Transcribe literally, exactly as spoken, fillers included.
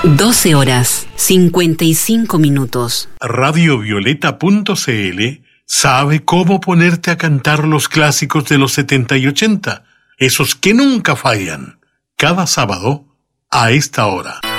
doce horas, cincuenta y cinco minutos. Radiovioleta punto cl sabe cómo ponerte a cantar los clásicos de los setenta y ochenta, esos que nunca fallan, cada sábado a esta hora.